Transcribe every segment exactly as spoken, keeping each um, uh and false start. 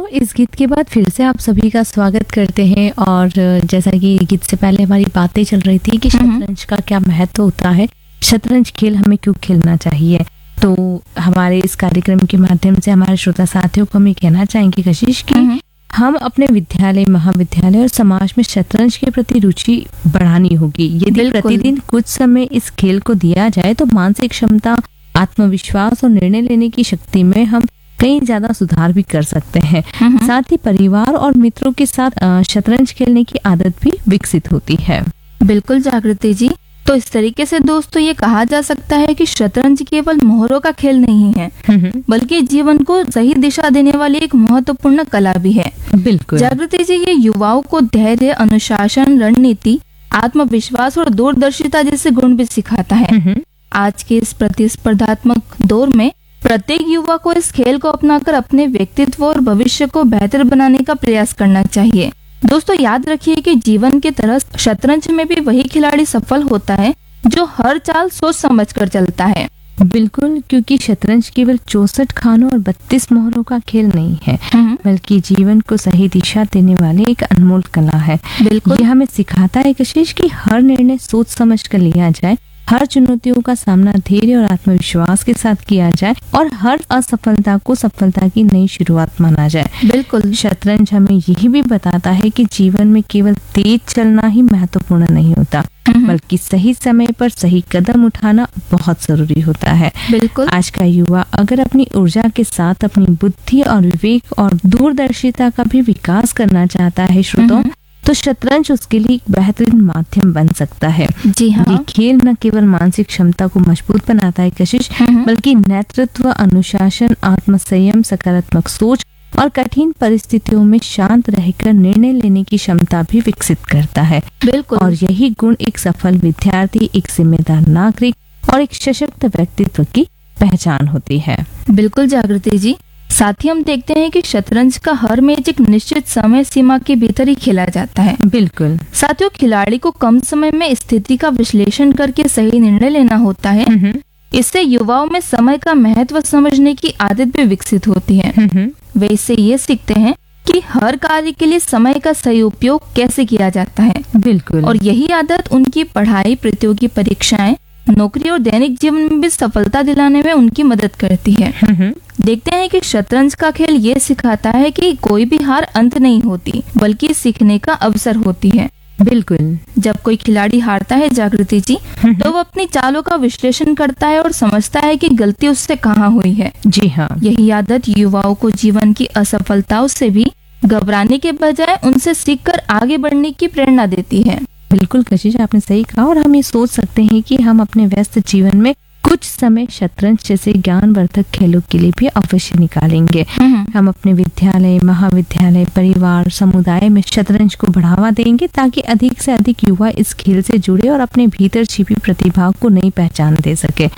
दोस्तों, इस गीत के बाद फिर से आप सभी का स्वागत करते हैं। और जैसा कि गीत से पहले हमारी बातें चल रही थी कि शतरंज का क्या महत्व होता है, शतरंज खेल हमें क्यों खेलना चाहिए, तो हमारे इस कार्यक्रम के माध्यम से हमारे श्रोता साथियों को हम ये कहना चाहेंगे कशिश कि हम अपने विद्यालय, महाविद्यालय और समाज में शतरंज के प्रति रुचि बढ़ानी होगी। यदि प्रतिदिन कुछ समय इस खेल को दिया जाए तो मानसिक क्षमता, आत्मविश्वास और निर्णय लेने की शक्ति में हम कई ज्यादा सुधार भी कर सकते हैं। साथ ही परिवार और मित्रों के साथ शतरंज खेलने की आदत भी विकसित होती है। बिल्कुल जागृति जी, तो इस तरीके से दोस्तों ये कहा जा सकता है कि शतरंज केवल मोहरों का खेल नहीं है, बल्कि जीवन को सही दिशा देने वाली एक महत्वपूर्ण कला भी है। बिल्कुल जागृति जी, ये युवाओं को धैर्य, अनुशासन, रणनीति, आत्मविश्वास और दूरदर्शिता जैसे गुण भी सिखाता है। आज के इस प्रतिस्पर्धात्मक दौर में प्रत्येक युवा को इस खेल को अपनाकर अपने व्यक्तित्व और भविष्य को बेहतर बनाने का प्रयास करना चाहिए। दोस्तों याद रखिए कि जीवन की तरह शतरंज में भी वही खिलाड़ी सफल होता है जो हर चाल सोच समझकर चलता है। बिल्कुल, क्योंकि शतरंज केवल चौसठ खानों और बत्तीस मोहरों का खेल नहीं है, बल्कि जीवन को सही दिशा देने वाली एक अनमोल कला है। बिल्कुल, ये हमें सिखाता है कशिश कि हर निर्णय सोच समझ कर लिया जाए, हर चुनौतियों का सामना धैर्य और आत्मविश्वास के साथ किया जाए और हर असफलता को सफलता की नई शुरुआत माना जाए। बिल्कुल, शतरंज हमें यही भी बताता है कि जीवन में केवल तेज चलना ही महत्वपूर्ण नहीं होता, बल्कि सही समय पर सही कदम उठाना बहुत जरूरी होता है। बिल्कुल, आज का युवा अगर अपनी ऊर्जा के साथ अपनी बुद्धि और विवेक और दूरदर्शिता का भी विकास करना चाहता है श्रोताओं, तो शतरंज उसके लिए एक बेहतरीन माध्यम बन सकता है। जी हाँ, ये खेल न केवल मानसिक क्षमता को मजबूत बनाता है कशिश, बल्कि नेतृत्व, अनुशासन, आत्मसंयम, सकारात्मक सोच और कठिन परिस्थितियों में शांत रहकर निर्णय लेने की क्षमता भी विकसित करता है। बिल्कुल, और यही गुण एक सफल विद्यार्थी, एक जिम्मेदार नागरिक और एक सशक्त व्यक्तित्व की पहचान होती है। बिल्कुल जागृति जी, साथ ही हम देखते हैं कि शतरंज का हर मैच एक निश्चित समय सीमा के भीतर ही खेला जाता है। बिल्कुल, साथियों, खिलाड़ी को कम समय में स्थिति का विश्लेषण करके सही निर्णय लेना होता है। इससे युवाओं में समय का महत्व समझने की आदत भी विकसित होती है। वे इससे ये सीखते हैं कि हर कार्य के लिए समय का सही उपयोग कैसे किया जाता है। बिल्कुल, और यही आदत उनकी पढ़ाई, प्रतियोगी परीक्षाएं, नौकरी और दैनिक जीवन में भी सफलता दिलाने में उनकी मदद करती है। देखते हैं कि शतरंज का खेल ये सिखाता है कि कोई भी हार अंत नहीं होती, बल्कि सीखने का अवसर होती है। बिल्कुल, जब कोई खिलाड़ी हारता है जागृति जी, तो वो अपनी चालों का विश्लेषण करता है और समझता है कि गलती उससे कहाँ हुई है। जी हाँ, यही आदत युवाओं को जीवन की असफलताओं से भी घबराने के बजाय उनसे सीखकर आगे बढ़ने की प्रेरणा देती है। बिल्कुल कशिश, आपने सही कहा। और हम ये सोच सकते हैं कि हम अपने व्यस्त जीवन में कुछ समय शतरंज जैसे ज्ञानवर्धक खेलों के लिए भी अवश्य निकालेंगे। हम अपने विद्यालय, महाविद्यालय, परिवार, समुदाय में शतरंज को बढ़ावा देंगे ताकि अधिक से अधिक युवा इस खेल से जुड़े और अपने भीतर छिपी प्रतिभा को नई पहचान दे सके।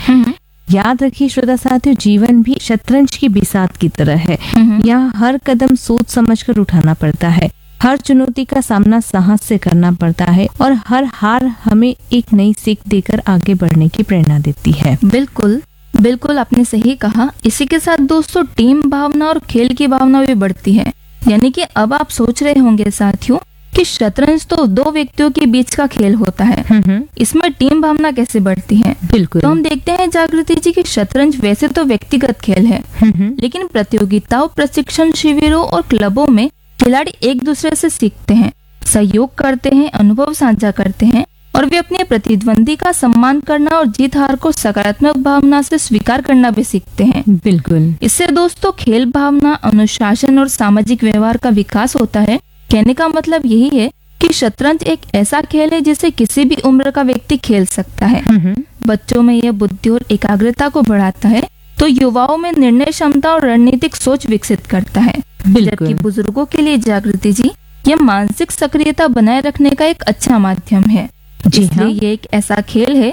याद रखिए श्रोता साथियों, जीवन भी शतरंज की बिसात की तरह है। यहाँ हर कदम सोच समझ कर उठाना पड़ता है, हर चुनौती का सामना साहस से करना पड़ता है और हर हार हमें एक नई सीख देकर आगे बढ़ने की प्रेरणा देती है। बिल्कुल बिल्कुल, आपने सही कहा। इसी के साथ दोस्तों टीम भावना और खेल की भावना भी बढ़ती है। यानी कि अब आप सोच रहे होंगे साथियों कि शतरंज तो दो व्यक्तियों के बीच का खेल होता है, इसमें टीम भावना कैसे बढ़ती है? बिल्कुल, तो हम देखते हैं जागृति जी कि शतरंज वैसे तो व्यक्तिगत खेल है, लेकिन प्रतियोगिताओं, प्रशिक्षण शिविरों और क्लबों में खिलाड़ी एक दूसरे से सीखते हैं, सहयोग करते हैं, अनुभव साझा करते हैं और वे अपने प्रतिद्वंदी का सम्मान करना और जीत हार को सकारात्मक भावना से स्वीकार करना भी सीखते हैं। बिल्कुल, इससे दोस्तों खेल भावना, अनुशासन और सामाजिक व्यवहार का विकास होता है। कहने का मतलब यही है कि शतरंज एक ऐसा खेल है जिसे किसी भी उम्र का व्यक्ति खेल सकता है। बच्चों में यह बुद्धि और एकाग्रता को बढ़ाता है, तो युवाओं में निर्णय क्षमता और रणनीतिक सोच विकसित करता है। जबकि बुजुर्गों के लिए जागृति जी, यह मानसिक सक्रियता बनाए रखने का एक अच्छा माध्यम है। जी इसलिए हाँ, ये एक ऐसा खेल है